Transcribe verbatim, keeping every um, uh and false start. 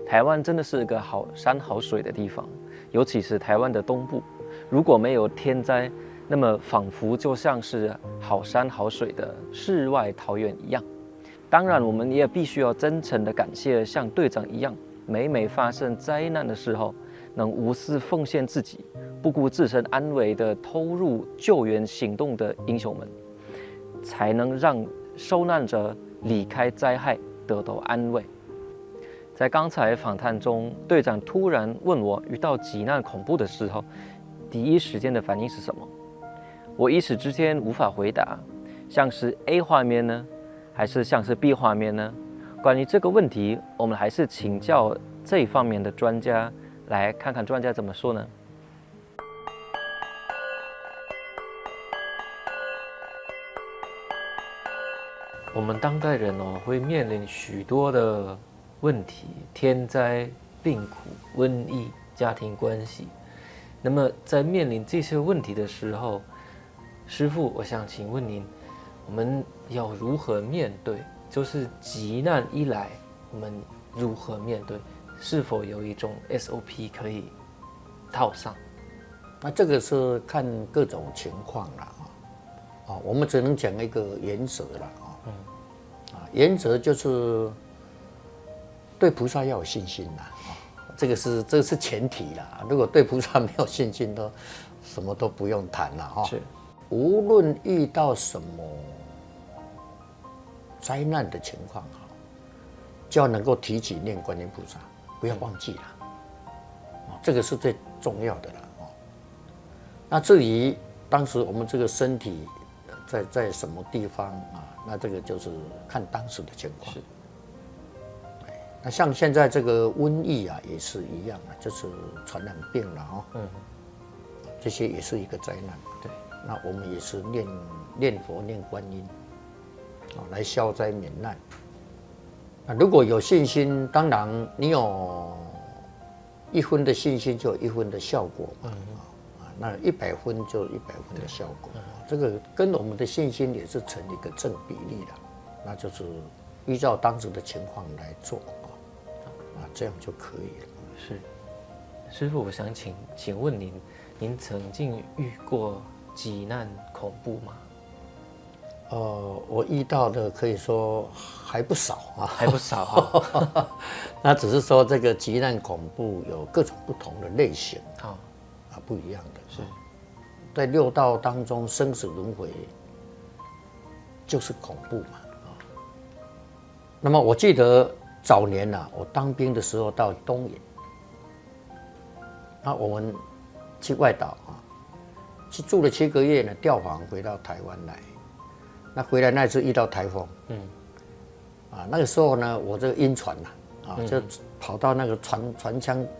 台湾真的是个好山好水的地方，尤其是台湾的东部，如果没有天灾，那么仿佛就像是好山好水的世外桃源一样。当然，我们也必须要真诚的感谢像队长一样，每每发生灾难的时候，能无私奉献自己，不顾自身安危的投入救援行动的英雄们，才能让受难者离开灾害，得到安慰。在刚才访谈中，队长突然问我，遇到急难恐怖的时候，第一时间的反应是什么？我一时之间无法回答，像是 A 画面呢，还是像是 B 画面呢？关于这个问题，我们还是请教这一方面的专家，来看看专家怎么说呢？我们当代人哦，会面临许多的问题，天灾、病苦、瘟疫、家庭关系。那么在面临这些问题的时候，师父，我想请问您，我们要如何面对？就是急难一来，我们如何面对？是否有一种 S O P 可以套上？ 那这个是看各种情况了啊，啊，我们只能讲一个原则了啊，嗯，啊，原则就是对菩萨要有信心啦，啊，这个是这个是前提啦。如果对菩萨没有信心，都什么都不用谈了哈。 是， 无论遇到什么灾难的情况哈，就要能够提起念观音菩萨，不要忘记了，啊，这个是最重要的了。那至于当时我们这个身体在在什么地方啊？那这个就是看当时的情况。是。那像现在这个瘟疫啊，也是一样啊，就是传染病了哦。嗯。这些也是一个灾难。对。那我们也是念念佛念观音，啊，来消灾免难。那如果有信心，当然你有一分的信心，就有一分的效果嘛。嗯。那一百分就一百分的效果，这个跟我们的信心也是成一个正比例的，那就是依照当时的情况来做啊，这样就可以了。 是，师父，我想请请问您，您曾经遇过急难恐怖吗？ 呃，我遇到的可以说还不少啊， 还不少啊。 那只是说这个急难恐怖有各种不同的类型。好。啊，不一样的是，在六道当中，生死轮回就是恐怖嘛啊。那么我记得早年啊，我当兵的时候到东引，那我们去外岛啊，去住了七个月呢，调访回到台湾来。那回来那次遇到台风，嗯，啊，那个时候呢，我这个晕船呐，啊，就跑到那个船船舱